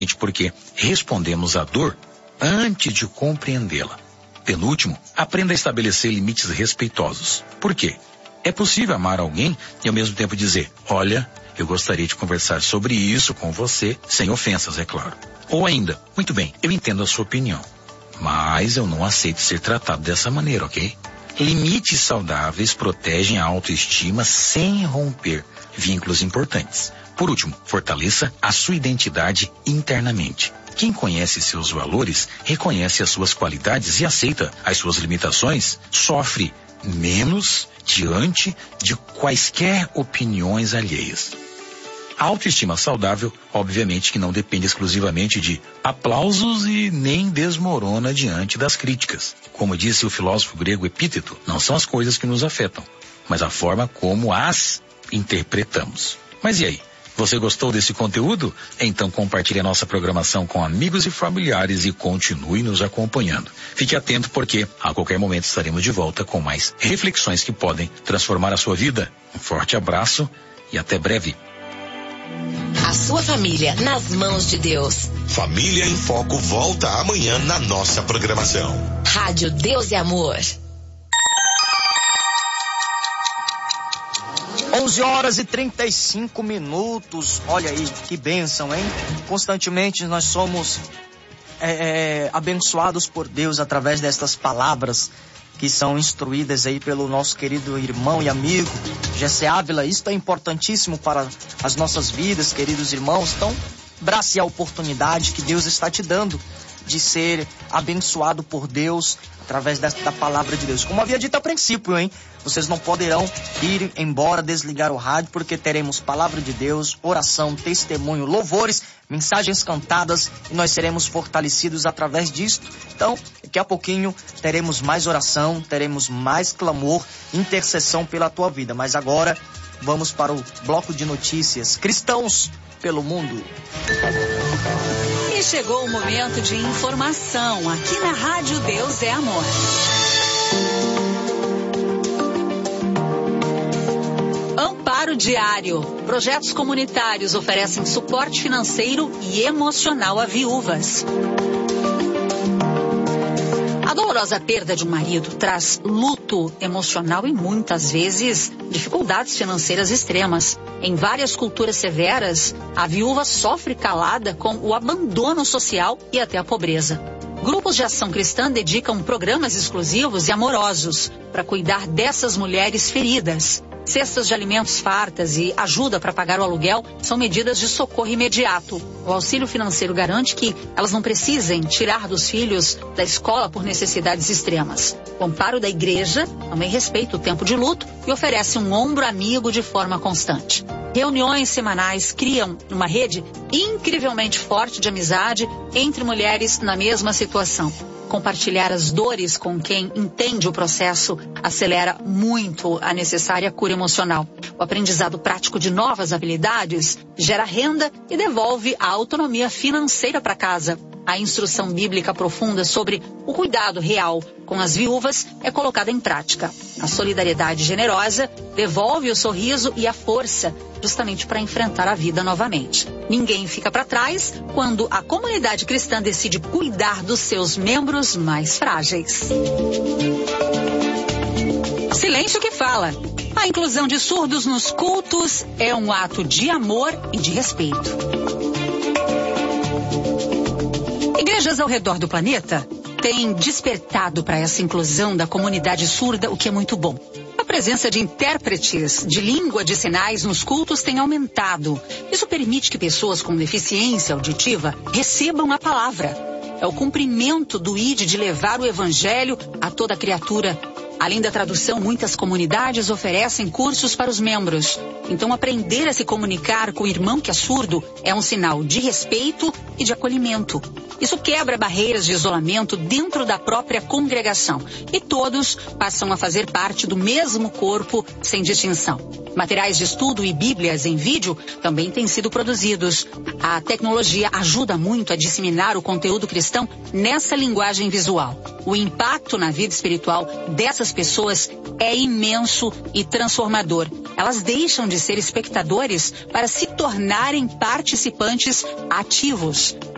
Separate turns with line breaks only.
porque respondemos à dor antes de compreendê-la. Penúltimo, aprenda a estabelecer limites respeitosos. Por quê? É possível amar alguém e ao mesmo tempo dizer, olha, eu gostaria de conversar sobre isso com você, sem ofensas, é claro. Ou ainda, muito bem, eu entendo a sua opinião, mas eu não aceito ser tratado dessa maneira, ok? Limites saudáveis protegem a autoestima sem romper vínculos importantes. Por último, fortaleça a sua identidade internamente. Quem conhece seus valores, reconhece as suas qualidades e aceita as suas limitações, sofre menos diante de quaisquer opiniões alheias. A autoestima saudável, obviamente, que não depende exclusivamente de aplausos e nem desmorona diante das críticas. Como disse o filósofo grego Epíteto, não são as coisas que nos afetam, mas a forma como as interpretamos. Mas e aí? Você gostou desse conteúdo? Então compartilhe a nossa programação com amigos e familiares e continue nos acompanhando. Fique atento porque a qualquer momento estaremos de volta com mais reflexões que podem transformar a sua vida. Um forte abraço e até breve.
A sua família nas mãos de Deus.
Família em Foco volta amanhã na nossa programação.
Rádio Deus e Amor.
11h35. Olha aí, que bênção, hein? Constantemente nós somos abençoados por Deus através destas palavras que são instruídas aí pelo nosso querido irmão e amigo Jessé Ávila. Isto é importantíssimo para as nossas vidas, queridos irmãos. Então, abrace a oportunidade que Deus está te dando de ser abençoado por Deus através da palavra de Deus. Como havia dito a princípio, hein? Vocês não poderão ir embora, desligar o rádio, porque teremos palavra de Deus, oração, testemunho, louvores, mensagens cantadas e nós seremos fortalecidos através disto. Então, daqui a pouquinho teremos mais oração, teremos mais clamor, intercessão pela tua vida. Mas agora, vamos para o bloco de notícias. Cristãos pelo mundo.
E chegou o momento de informação aqui na Rádio Deus é Amor. Amparo Diário. Projetos comunitários oferecem suporte financeiro e emocional a viúvas. A dolorosa perda de um marido traz luto emocional e muitas vezes dificuldades financeiras extremas. Em várias culturas severas, a viúva sofre calada com o abandono social e até a pobreza. Grupos de ação cristã dedicam programas exclusivos e amorosos para cuidar dessas mulheres feridas. Cestas de alimentos fartas e ajuda para pagar o aluguel são medidas de socorro imediato. O auxílio financeiro garante que elas não precisem tirar dos filhos da escola por necessidades extremas. O amparo da igreja também respeita o tempo de luto e oferece um ombro amigo de forma constante. Reuniões semanais criam uma rede incrivelmente forte de amizade entre mulheres na mesma situação. Compartilhar as dores com quem entende o processo acelera muito a necessária cura emocional. O aprendizado prático de novas habilidades gera renda e devolve a autonomia financeira para casa. A instrução bíblica profunda sobre o cuidado real com as viúvas é colocada em prática. A solidariedade generosa devolve o sorriso e a força, justamente para enfrentar a vida novamente. Ninguém fica para trás quando a comunidade cristã decide cuidar dos seus membros mais frágeis. Silêncio que fala. A inclusão de surdos nos cultos é um ato de amor e de respeito. Igrejas ao redor do planeta têm despertado para essa inclusão da comunidade surda, o que é muito bom. A presença de intérpretes de língua de sinais nos cultos tem aumentado. Isso permite que pessoas com deficiência auditiva recebam a palavra. É o cumprimento do ID de levar o evangelho a toda criatura. Além da tradução, muitas comunidades oferecem cursos para os membros. Então, aprender a se comunicar com o irmão que é surdo é um sinal de respeito e de acolhimento. Isso quebra barreiras de isolamento dentro da própria congregação. E todos passam a fazer parte do mesmo corpo, sem distinção. Materiais de estudo e bíblias em vídeo também têm sido produzidos. A tecnologia ajuda muito a disseminar o conteúdo cristão nessa linguagem visual. O impacto na vida espiritual dessas pessoas é imenso e transformador. Elas deixam de ser espectadores para se tornarem participantes ativos.